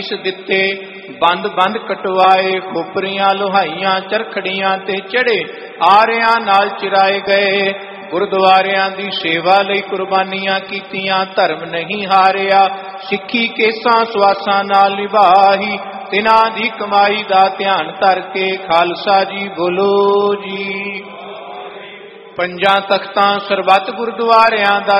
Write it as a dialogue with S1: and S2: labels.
S1: ਦਿੱਤੇ, ਬੰਦ ਬੰਦ ਕਟਵਾਏ, ਖੋਪਰੀਆਂ ਲੋਹਾਈਆਂ ਚਰਖੜੀਆਂ ਤੇ ਚੜੇ, ਆਰਿਆਂ ਨਾਲ ਚਿਰਾਏ ਗਏ। ਗੁਰਦੁਆਰਿਆਂ ਦੀ ਸੇਵਾ ਲਈ ਕੁਰਬਾਨੀਆਂ ਕੀਤੀਆਂ, ਧਰਮ ਨਹੀਂ ਹਾਰਿਆ, ਸਿੱਖੀ ਕੇਸਾਂ ਸਵਾਸਾਂ ਨਾਲ ਨਿਭਾਹੀ। ਤਿਨਾਂ ਦੀ ਕਮਾਈ ਦਾ ਧਿਆਨ ਧਰ ਕੇ ਖਾਲਸਾ ਜੀ ਬੋਲੋ ਜੀ। ਪੰਜਾਂ ਤਖਤਾਂ ਸਰਬੱਤ ਗੁਰਦੁਆਰਿਆਂ ਦਾ